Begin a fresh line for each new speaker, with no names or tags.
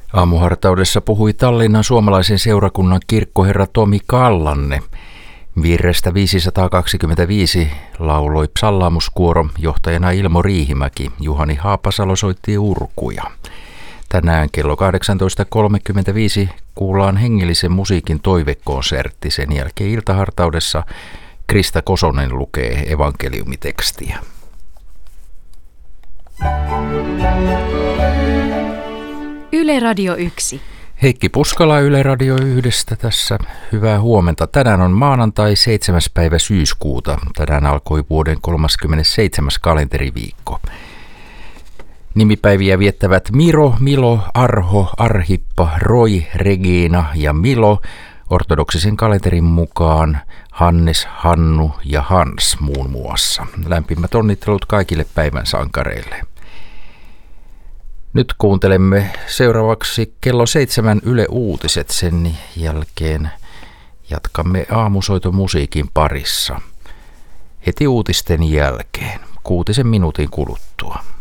Aamuhartaudessa puhui Tallinnan suomalaisen seurakunnan kirkkoherra Tomi Kallanne. Virrestä 525 lauloi psallaamuskuoro, johtajana Ilmo Riihimäki. Juhani Haapasalo soitti urkuja. Tänään kello 18.35 kuullaan hengellisen musiikin toivekonsertti. Sen jälkeen iltahartaudessa Krista Kosonen lukee evankeliumitekstiä.
Yle Radio 1.
Heikki Puskala Yle Radio 1 tässä. Hyvää huomenta. Tänään on maanantai 7. päivä syyskuuta. Tänään alkoi vuoden 37. kalenteriviikko. Nimipäiviä viettävät Miro, Milo, Arho, Arhippa, Roy, Regina ja Milo. Ortodoksisen kalenterin mukaan Hannes, Hannu ja Hans muun muassa. Lämpimät onnittelut kaikille päivän sankareille. Nyt kuuntelemme seuraavaksi kello 7 Yle Uutiset. Sen jälkeen jatkamme aamusoitomusiikin parissa. Heti uutisten jälkeen, 6 minuutin kuluttua.